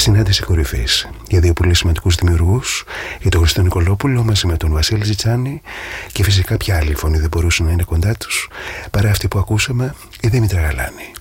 Συνάντηση κορυφής για δύο πολύ σημαντικούς δημιουργούς, για τον Χριστό Νικολόπουλο μαζί με τον Βασίλη Ζιτσάνη, και φυσικά ποια άλλη φωνή δεν μπορούσε να είναι κοντά τους παρά αυτή που ακούσαμε, η Δήμητρα Γαλάνη.